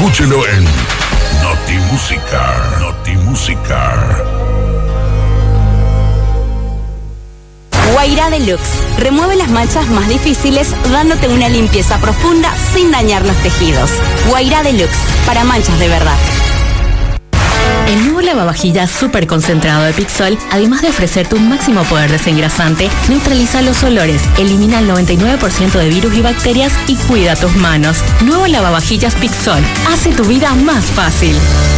Escúchelo en Notimúsica. Notimúsica. Guairá Deluxe. Remueve las manchas más difíciles dándote una limpieza profunda sin dañar los tejidos. Guairá Deluxe. Para manchas de verdad. El nuevo lavavajillas súper concentrado de Pixol, además de ofrecerte un máximo poder desengrasante, neutraliza los olores, elimina el 99% de virus y bacterias y cuida tus manos. Nuevo lavavajillas Pixol. Hace tu vida más fácil.